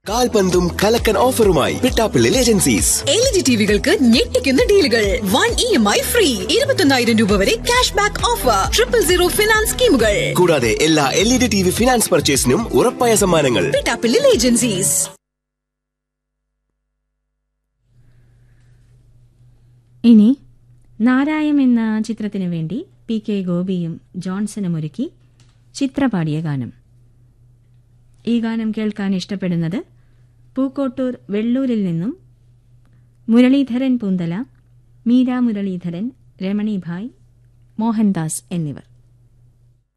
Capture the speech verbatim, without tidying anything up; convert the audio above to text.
കാൽപന്തും കലക്കൻ ഓഫറുമായി Pittappilly agencies. L E D ടിവികൾക്ക് ഞെട്ടിക്കുന്ന ഡീലുകൾ. One E M I free, ഇരുപത്തൊന്നായിരം രൂപ വരെ cash back offer, triple zero finance സ്കീമുകൾ. കൂടാതെ എല്ലാ L E D T V finance പർച്ചേസിനും ഉറപ്പായ സമ്മാനങ്ങൾ. പിട്ടാപ്പിള്ളി ഏജൻസീസ്. ഇനി നാരായം എന്ന ചിത്രത്തിനു വേണ്ടി പി കെ ഗോപിയും ജോൺസണും ഒരുക്കി ചിത്ര പാടിയ ഗാനം. ഈ ഗാനം കേൾക്കാൻ ഇഷ്ടപ്പെടുന്നത് പൂക്കോട്ടൂർ വെള്ളൂരിൽ നിന്നും മുരളീധരൻ പൂന്തല, മീര മുരളീധരൻ, രമണിഭായ്, മോഹൻദാസ് എന്നിവർ.